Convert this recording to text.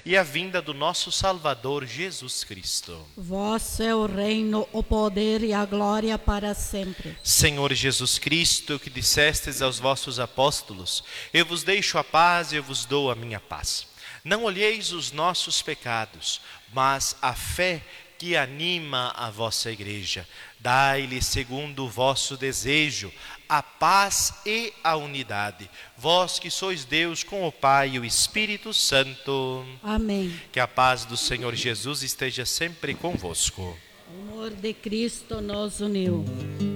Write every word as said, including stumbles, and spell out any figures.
e a vinda do nosso Salvador Jesus Cristo. Vosso é o reino, o poder e a glória para sempre. Senhor Jesus Cristo, que dissestes aos vossos apóstolos: eu vos deixo a paz e eu vos dou a minha paz. Não olheis os nossos pecados, mas a fé que anima a vossa igreja. Dai-lhe, segundo o vosso desejo, a paz e a unidade. Vós que sois Deus com o Pai e o Espírito Santo. Amém. Que a paz do Senhor Jesus esteja sempre convosco. O amor de Cristo nos uniu.